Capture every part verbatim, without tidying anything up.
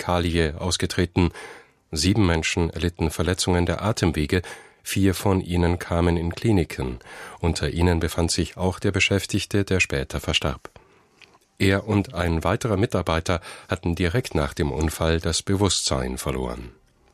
Chemikalie ausgetreten. Sieben Menschen erlitten Verletzungen der Atemwege, vier von ihnen kamen in Kliniken. Unter ihnen befand sich auch der Beschäftigte, der später verstarb. Er und ein weiterer Mitarbeiter hatten direkt nach dem Unfall das Bewusstsein verloren.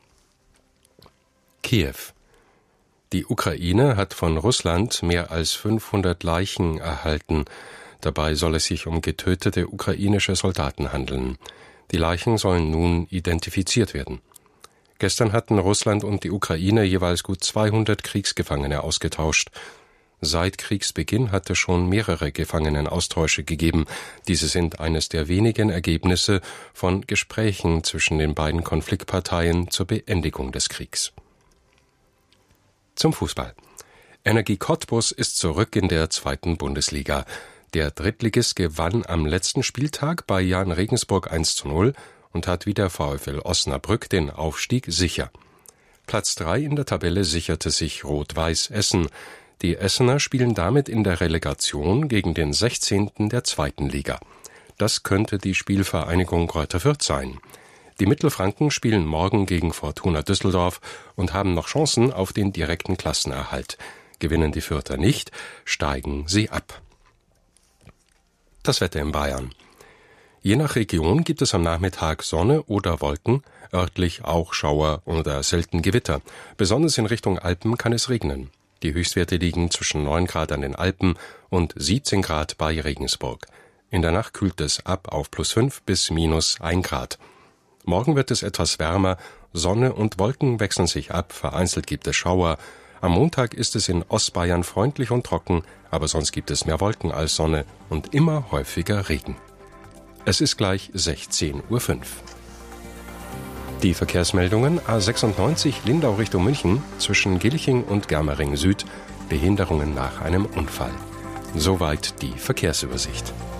Kiew. Die Ukraine hat von Russland mehr als fünfhundert Leichen erhalten. Dabei soll es sich um getötete ukrainische Soldaten handeln. Die Leichen sollen nun identifiziert werden. Gestern hatten Russland und die Ukraine jeweils gut zweihundert Kriegsgefangene ausgetauscht. Seit Kriegsbeginn hat es schon mehrere Gefangenenaustausche gegeben. Diese sind eines der wenigen Ergebnisse von Gesprächen zwischen den beiden Konfliktparteien zur Beendigung des Kriegs. Zum Fußball. Energie Cottbus ist zurück in der zweiten Bundesliga. Der Drittligist gewann am letzten Spieltag bei Jahn Regensburg eins zu null und hat wie der VfL Osnabrück den Aufstieg sicher. Platz drei in der Tabelle sicherte sich Rot-Weiß Essen. Die Essener spielen damit in der Relegation gegen den sechzehnten der zweiten Liga. Das könnte die Spielvereinigung Greuther Fürth sein. Die Mittelfranken spielen morgen gegen Fortuna Düsseldorf und haben noch Chancen auf den direkten Klassenerhalt. Gewinnen die Fürther nicht, steigen sie ab. Das Wetter in Bayern. Je nach Region gibt es am Nachmittag Sonne oder Wolken, örtlich auch Schauer oder selten Gewitter. Besonders in Richtung Alpen kann es regnen. Die Höchstwerte liegen zwischen neun Grad an den Alpen und siebzehn Grad bei Regensburg. In der Nacht kühlt es ab auf plus fünf bis minus ein Grad. Morgen wird es etwas wärmer, Sonne und Wolken wechseln sich ab, vereinzelt gibt es Schauer. Am Montag ist es in Ostbayern freundlich und trocken, aber sonst gibt es mehr Wolken als Sonne und immer häufiger Regen. Es ist gleich sechzehn Uhr fünf. Die Verkehrsmeldungen: A sechsundneunzig Lindau Richtung München zwischen Gilching und Germering Süd, Behinderungen nach einem Unfall. Soweit die Verkehrsübersicht.